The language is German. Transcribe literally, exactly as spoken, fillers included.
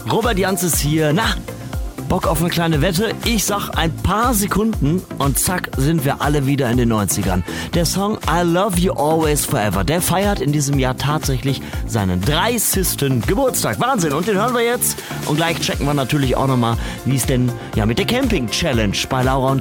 Robert Janz ist hier. Na, Bock auf eine kleine Wette? Ich sag ein paar Sekunden und zack sind wir alle wieder in den neunzigern. Der Song I Love You Always Forever, der feiert in diesem Jahr tatsächlich seinen dreißigsten Geburtstag. Wahnsinn, und den hören wir jetzt. Und gleich checken wir natürlich auch nochmal, wie es denn ja mit der Camping-Challenge bei Laura und